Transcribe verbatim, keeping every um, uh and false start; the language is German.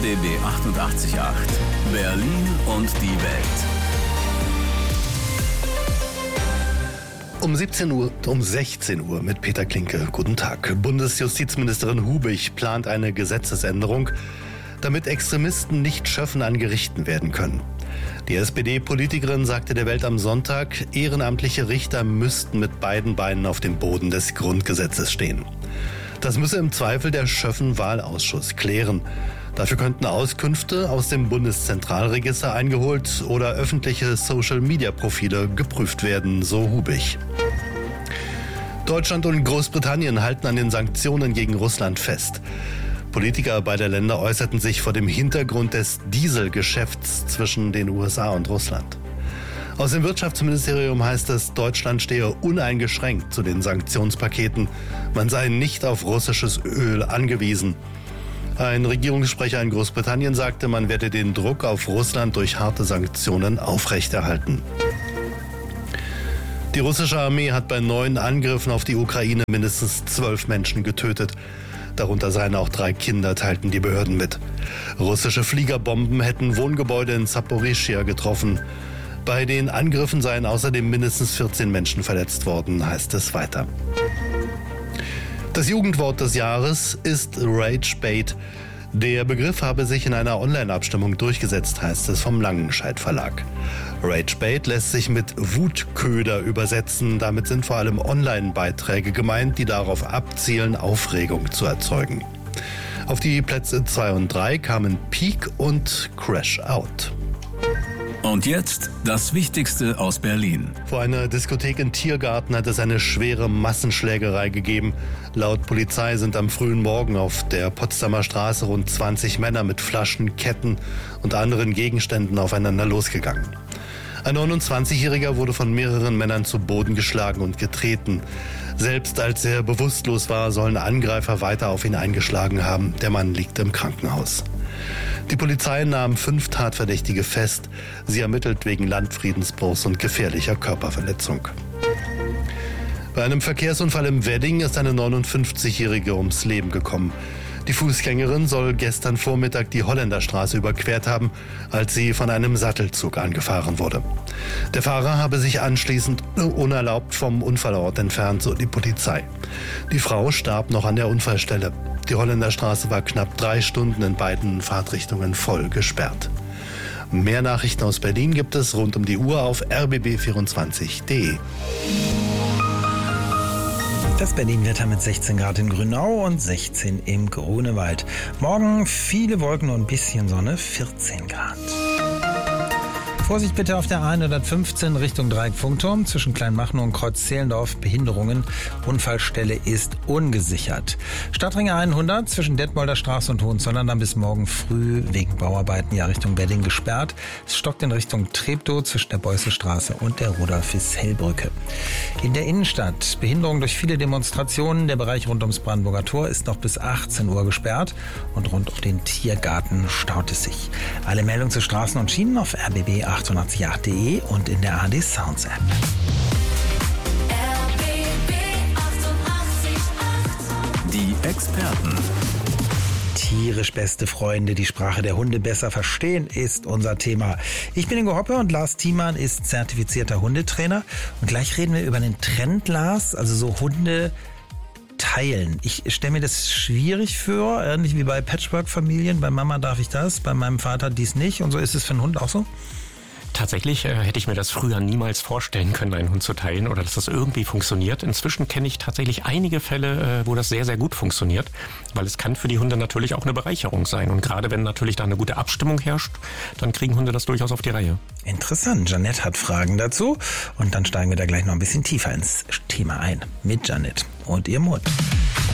B B achtundachtzig Komma acht. Berlin und die Welt. Um siebzehn Uhr, um sechzehn Uhr mit Peter Klinke. Guten Tag. Bundesjustizministerin Hubich plant eine Gesetzesänderung, damit Extremisten nicht Schöffen an Gerichten werden können. Die S P D-Politikerin sagte der Welt am Sonntag, ehrenamtliche Richter müssten mit beiden Beinen auf dem Boden des Grundgesetzes stehen. Das müsse im Zweifel der Schöffen-Wahlausschuss klären. Dafür könnten Auskünfte aus dem Bundeszentralregister eingeholt oder öffentliche Social-Media-Profile geprüft werden, so Hubich. Deutschland und Großbritannien halten an den Sanktionen gegen Russland fest. Politiker beider Länder äußerten sich vor dem Hintergrund des Dieselgeschäfts zwischen den U S A und Russland. Aus dem Wirtschaftsministerium heißt es, Deutschland stehe uneingeschränkt zu den Sanktionspaketen. Man sei nicht auf russisches Öl angewiesen. Ein Regierungssprecher in Großbritannien sagte, man werde den Druck auf Russland durch harte Sanktionen aufrechterhalten. Die russische Armee hat bei neuen Angriffen auf die Ukraine mindestens zwölf Menschen getötet. Darunter seien auch drei Kinder, teilten die Behörden mit. Russische Fliegerbomben hätten Wohngebäude in Saporischschja getroffen. Bei den Angriffen seien außerdem mindestens vierzehn Menschen verletzt worden, heißt es weiter. Das Jugendwort des Jahres ist Ragebait. Der Begriff habe sich in einer Online-Abstimmung durchgesetzt, heißt es vom Langenscheidt Verlag. Ragebait lässt sich mit Wutköder übersetzen. Damit sind vor allem Online-Beiträge gemeint, die darauf abzielen, Aufregung zu erzeugen. Auf die Plätze zwei und drei kamen Peak und Crash Out. Und jetzt das Wichtigste aus Berlin. Vor einer Diskothek in Tiergarten hat es eine schwere Massenschlägerei gegeben. Laut Polizei sind am frühen Morgen auf der Potsdamer Straße rund zwanzig Männer mit Flaschen, Ketten und anderen Gegenständen aufeinander losgegangen. Ein neunundzwanzigjähriger wurde von mehreren Männern zu Boden geschlagen und getreten. Selbst als er bewusstlos war, sollen Angreifer weiter auf ihn eingeschlagen haben. Der Mann liegt im Krankenhaus. Die Polizei nahm fünf Tatverdächtige fest. Sie ermittelt wegen Landfriedensbruchs und gefährlicher Körperverletzung. Bei einem Verkehrsunfall im Wedding ist eine neunundfünfzigjährige ums Leben gekommen. Die Fußgängerin soll gestern Vormittag die Holländerstraße überquert haben, als sie von einem Sattelzug angefahren wurde. Der Fahrer habe sich anschließend unerlaubt vom Unfallort entfernt, so die Polizei. Die Frau starb noch an der Unfallstelle. Die Holländerstraße war knapp drei Stunden in beiden Fahrtrichtungen voll gesperrt. Mehr Nachrichten aus Berlin gibt es rund um die Uhr auf r b b vierundzwanzig punkt d e. Das Berlin-Wetter mit sechzehn Grad in Grünau und sechzehn im Grunewald. Morgen viele Wolken und ein bisschen Sonne, vierzehn Grad. Vorsicht bitte auf der A hundertfünfzehn Richtung Dreieck-Funkturm zwischen Kleinmachnow und Kreuz-Zehlendorf. Behinderungen. Unfallstelle ist ungesichert. Stadtring A hundert zwischen Detmolder Straße und Hohenzollern dann bis morgen früh wegen Bauarbeiten ja Richtung Wedding gesperrt. Es stockt in Richtung Treptow zwischen der Beusselstraße und der Rudolf-Hissell-Brücke. In der Innenstadt Behinderung durch viele Demonstrationen. Der Bereich rund ums Brandenburger Tor ist noch bis achtzehn Uhr gesperrt und rund um den Tiergarten staut es sich. Alle Meldungen zu Straßen und Schienen auf r b b achtundachtzig Komma acht punkt d e und in der A R D Sounds App. Die Experten. Tierisch beste Freunde, die Sprache der Hunde besser verstehen, ist unser Thema. Ich bin Ingo Hoppe und Lars Thiemann ist zertifizierter Hundetrainer. Und gleich reden wir über den Trend, Lars, also so Hunde teilen. Ich stelle mir das schwierig vor, ähnlich wie bei Patchwork-Familien. Bei Mama darf ich das, bei meinem Vater dies nicht. Und so ist es für einen Hund auch so? Tatsächlich äh, hätte ich mir das früher niemals vorstellen können, einen Hund zu teilen oder dass das irgendwie funktioniert. Inzwischen kenne ich tatsächlich einige Fälle, äh, wo das sehr, sehr gut funktioniert, weil es kann für die Hunde natürlich auch eine Bereicherung sein. Und gerade wenn natürlich da eine gute Abstimmung herrscht, dann kriegen Hunde das durchaus auf die Reihe. Interessant. Janette hat Fragen dazu und dann steigen wir da gleich noch ein bisschen tiefer ins Thema ein mit Janette und ihrem Hund.